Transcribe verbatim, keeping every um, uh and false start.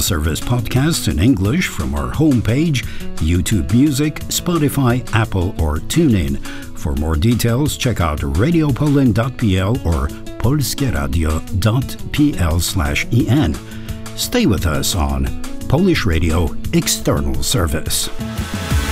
Service podcasts in English from our homepage, YouTube Music, Spotify, Apple, or TuneIn. For more details, check out radio poland dot p l or polskieradio dot p l slash e n. Stay with us on Polish Radio External Service.